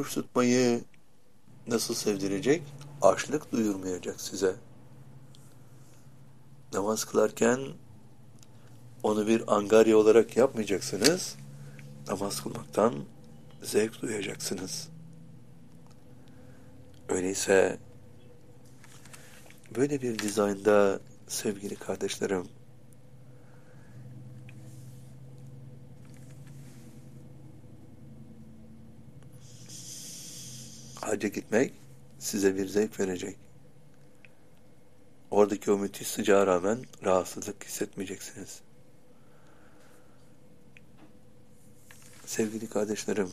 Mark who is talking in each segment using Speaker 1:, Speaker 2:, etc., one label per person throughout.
Speaker 1: Oruç tutmayı nasıl sevdirecek? Açlık duyurmayacak size. Namaz kılarken onu bir angarya olarak yapmayacaksınız. Namaz kılmaktan zevk duyacaksınız. Öyleyse böyle bir dizaynda sevgili kardeşlerim, hacca gitmek size bir zevk verecek. Oradaki o müthiş sıcağa rağmen rahatsızlık hissetmeyeceksiniz. Sevgili kardeşlerim,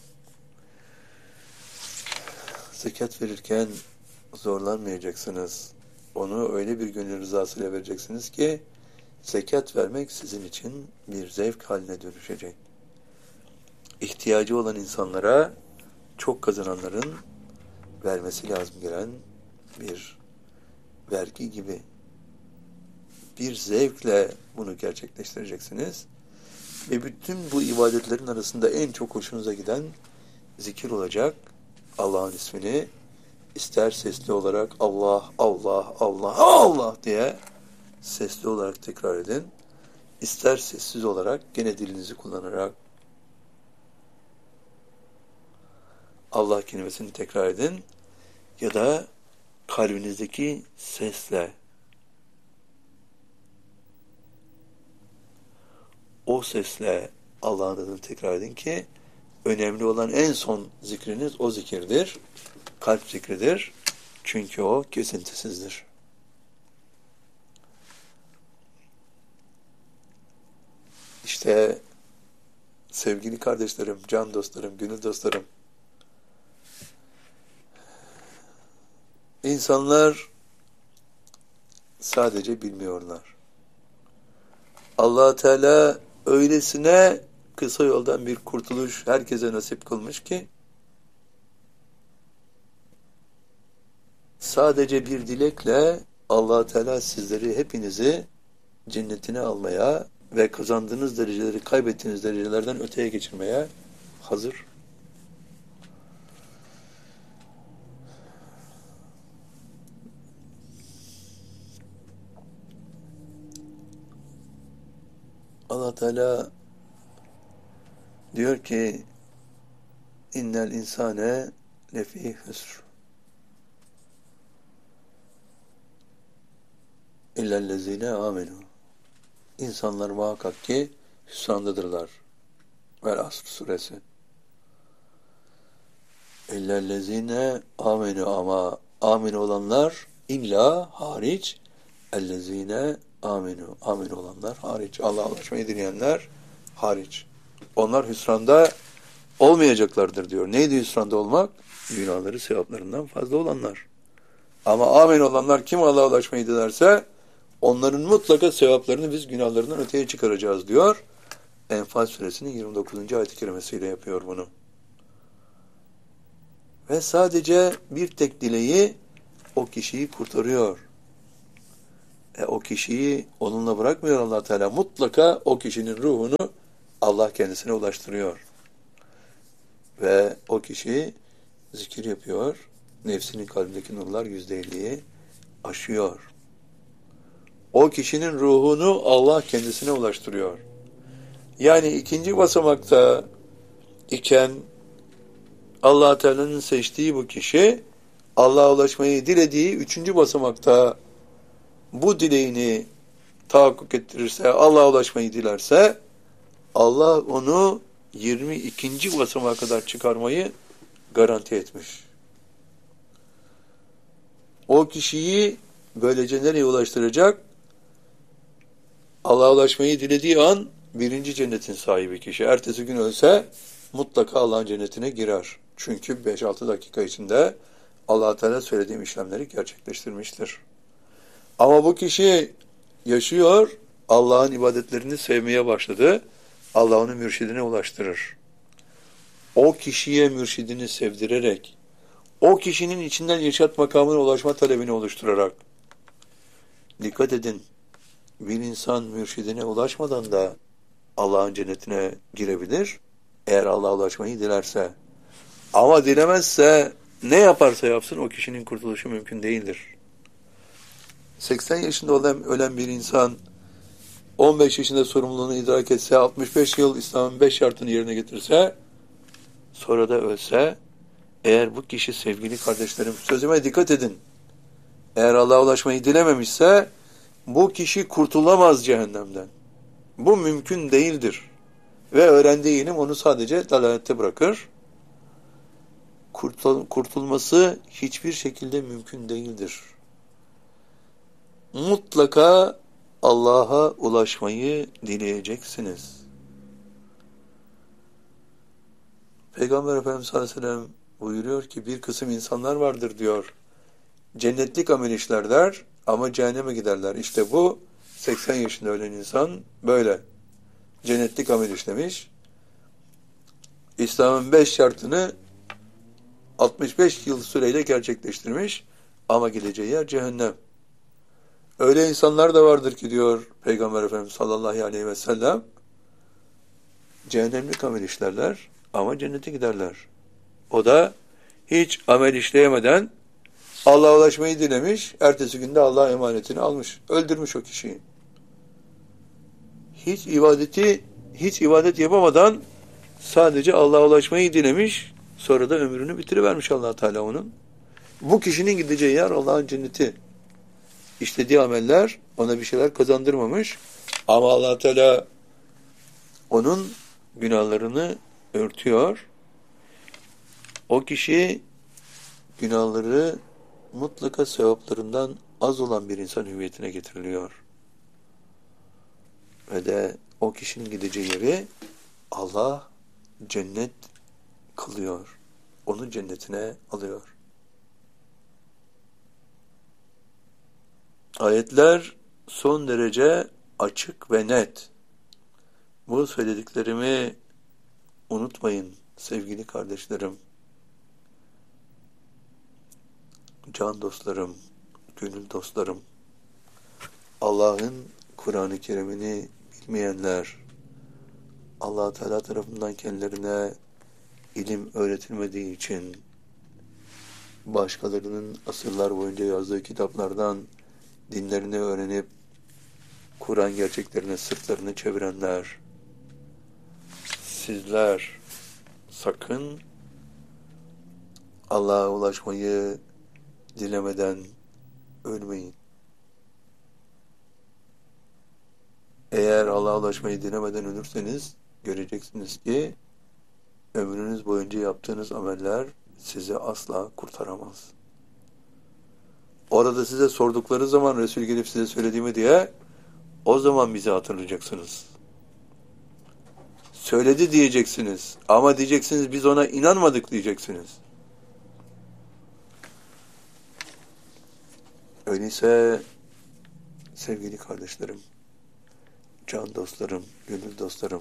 Speaker 1: zekat verirken zorlanmayacaksınız. Onu öyle bir gönül rızasıyla vereceksiniz ki zekat vermek sizin için bir zevk haline dönüşecek. İhtiyacı olan insanlara, çok kazananların vermesi lazım gelen bir vergi gibi bir zevkle bunu gerçekleştireceksiniz. Ve bütün bu ibadetlerin arasında en çok hoşunuza giden zikir olacak. Allah'ın ismini ister sesli olarak Allah, Allah, Allah, Allah diye sesli olarak tekrar edin. İster sessiz olarak gene dilinizi kullanarak Allah kelimesini tekrar edin. Ya da kalbinizdeki sesle o sesle Allah'ın adını tekrar edin ki önemli olan en son zikriniz o zikirdir. Kalp zikridir. Çünkü o kesintisizdir. İşte sevgili kardeşlerim, can dostlarım, gönül dostlarım, İnsanlar sadece bilmiyorlar. Allah Teala öylesine kısa yoldan bir kurtuluş herkese nasip kılmış ki sadece bir dilekle Allah Teala sizleri hepinizi cennetine almaya ve kazandığınız dereceleri kaybettiğiniz derecelerden öteye geçirmeye hazır. Allah Teala diyor ki innel insane lefî hüsr illellezîne âmenû. İnsanlar muhakkak ki hüsrandadırlar. Vel Asr suresi. İllellezîne âmenû, ama amin olanlar illa hariç, ellezîne âmenû, amin olanlar hariç, Allah'a ulaşmayı dileyenler hariç. Onlar hüsranda olmayacaklardır diyor. Neydi hüsranda olmak? Günahları sevaplarından fazla olanlar. Ama amin olanlar, kim Allah'a ulaşmayı dilerse onların mutlaka sevaplarını biz günahlarından öteye çıkaracağız diyor. Enfal suresinin 29. ayet-i kerimesiyle yapıyor bunu. Ve sadece bir tek dileği o kişiyi kurtarıyor. O kişiyi onunla bırakmıyor Allah Teala. Mutlaka o kişinin ruhunu Allah kendisine ulaştırıyor. Ve o kişi zikir yapıyor. Nefsinin kalbindeki nurlar %50'yi aşıyor. O kişinin ruhunu Allah kendisine ulaştırıyor. Yani ikinci basamakta iken Allah Teala'nın seçtiği bu kişi Allah'a ulaşmayı dilediği üçüncü basamakta bu dileğini tahakkuk ettirirse, Allah'a ulaşmayı dilerse Allah onu 22. basamağa kadar çıkarmayı garanti etmiş. O kişiyi böylece nereye ulaştıracak? Allah'a ulaşmayı dilediği an birinci cennetin sahibi kişi. Ertesi gün ölse mutlaka Allah'ın cennetine girer. Çünkü 5-6 dakika içinde Allah Teala söylediğim işlemleri gerçekleştirmiştir. Ama bu kişi yaşıyor, Allah'ın ibadetlerini sevmeye başladı. Allah onu mürşidine ulaştırır. O kişiye mürşidini sevdirerek, o kişinin içinden irşat makamına ulaşma talebini oluşturarak, dikkat edin, bir insan mürşidine ulaşmadan da Allah'ın cennetine girebilir, eğer Allah'a ulaşmayı dilerse. Ama dilemezse ne yaparsa yapsın o kişinin kurtuluşu mümkün değildir. 80 yaşında ölen bir insan 15 yaşında sorumluluğunu idrak etse, 65 yıl İslam'ın 5 şartını yerine getirse, sonra da ölse, eğer bu kişi sevgili kardeşlerim, sözüme dikkat edin. Eğer Allah'a ulaşmayı dilememişse, bu kişi kurtulamaz cehennemden. Bu mümkün değildir. Ve öğrendiği ilim onu sadece dalalette bırakır. Kurtulması hiçbir şekilde mümkün değildir. Mutlaka Allah'a ulaşmayı dileyeceksiniz. Peygamber Efendimiz sallallahu aleyhi ve sellem buyuruyor ki bir kısım insanlar vardır diyor. Cennetlik amel işlerler ama cehenneme giderler. İşte bu 80 yaşında ölen insan böyle. Cennetlik amel işlemiş. İslam'ın 5 şartını 65 yıl süreyle gerçekleştirmiş ama gideceği yer cehennem. Öyle insanlar da vardır ki diyor Peygamber Efendimiz sallallahu aleyhi ve sellem, cehennemlik amel işlerler ama cennete giderler. O da hiç amel işleyemeden Allah'a ulaşmayı dilemiş, ertesi günde Allah'a emanetini almış, öldürmüş o kişiyi. Hiç ibadet yapamadan sadece Allah'a ulaşmayı dilemiş, sonra da ömrünü bitirivermiş Allah Teala onun. Bu kişinin gideceği yer Allah'ın cenneti. İşlediği ameller ona bir şeyler kazandırmamış ama Allah Teala onun günahlarını örtüyor. O kişi günahları mutlaka sevaplarından az olan bir insan hüviyetine getiriliyor. Ve de o kişinin gideceği yeri Allah cennet kılıyor. Onu cennetine alıyor. Ayetler son derece açık ve net. Bu söylediklerimi unutmayın sevgili kardeşlerim, can dostlarım, gönül dostlarım. Allah'ın Kur'an-ı Kerim'ini bilmeyenler, Allah Teala tarafından kendilerine ilim öğretilmediği için başkalarının asırlar boyunca yazdığı kitaplardan dinlerini öğrenip Kur'an gerçeklerine sırtlarını çevirenler, sizler sakın Allah'a ulaşmayı dilemeden ölmeyin. Eğer Allah'a ulaşmayı dilemeden ölürseniz göreceksiniz ki ömrünüz boyunca yaptığınız ameller sizi asla kurtaramaz. Orada size sordukları zaman Resul gelip size söylediğimi diye o zaman bizi hatırlayacaksınız. Söyledi diyeceksiniz ama diyeceksiniz biz ona inanmadık diyeceksiniz. Öyleyse sevgili kardeşlerim, can dostlarım, gönül dostlarım,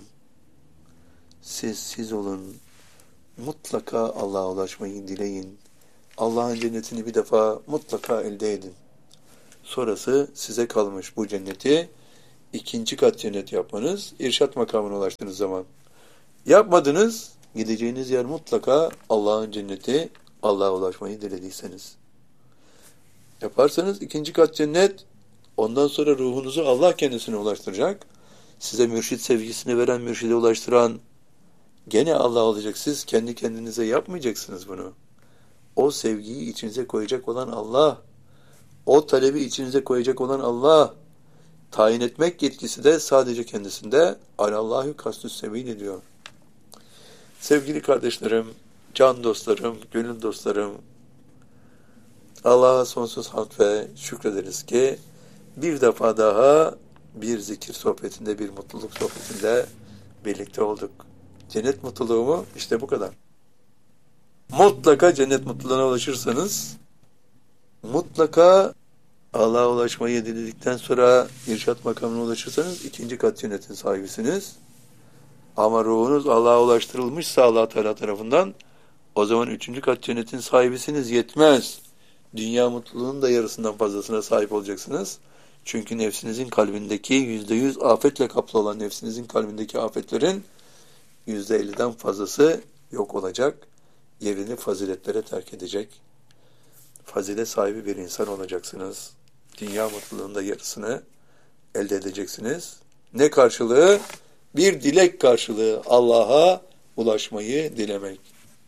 Speaker 1: siz olun, mutlaka Allah'a ulaşmayı dileyin. Allah'ın cennetini bir defa mutlaka elde edin. Sonrası size kalmış bu cenneti 2. kat cennet yapmanız, irşat makamına ulaştığınız zaman. Yapmadınız, gideceğiniz yer mutlaka Allah'ın cenneti, Allah'a ulaşmayı dilediyseniz. Yaparsanız 2. kat cennet, ondan sonra ruhunuzu Allah kendisine ulaştıracak. Size mürşit sevgisini veren, mürşide ulaştıran gene Allah olacak. Siz kendi kendinize yapmayacaksınız bunu. O sevgiyi içinize koyacak olan Allah, o talebi içinize koyacak olan Allah, tayin etmek yetkisi de sadece kendisinde. Alallahü kastüs sebil diyor. Sevgili kardeşlerim, can dostlarım, gönül dostlarım, Allah'a sonsuz hamd ve şükrederiz ki bir defa daha bir zikir sohbetinde, bir mutluluk sohbetinde birlikte olduk. Cennet mutluluğu mu? İşte bu kadar. Mutlaka cennet mutluluğuna ulaşırsanız, mutlaka Allah'a ulaşmayı diledikten sonra irşat makamına ulaşırsanız 2. kat cennetin sahibisiniz. Ama ruhunuz Allah'a ulaştırılmışsa Allah Teala tarafından, o zaman 3. kat cennetin sahibisiniz, yetmez. Dünya mutluluğunun da yarısından fazlasına sahip olacaksınız. Çünkü nefsinizin kalbindeki %100 afetle kaplı olan nefsinizin kalbindeki afetlerin %50'den fazlası yok olacak. yerini faziletlere terk edecek, fazilet sahibi bir insan olacaksınız. Dünya mutluluğunda yarısını elde edeceksiniz. Ne karşılığı? Bir dilek karşılığı, Allah'a ulaşmayı dilemek.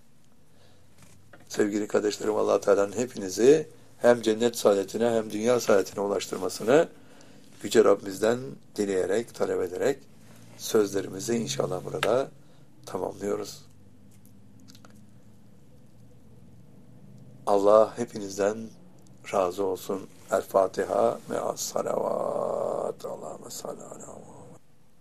Speaker 1: Sevgili kardeşlerim, Allah Teala'nın hepinizi hem cennet saadetine hem dünya saadetine ulaştırmasını Yüce Rabbimizden dileyerek, talep ederek sözlerimizi inşallah burada tamamlıyoruz. Allah hepinizden razı olsun. El Fatiha ve as-salavat. Allahümme salli ala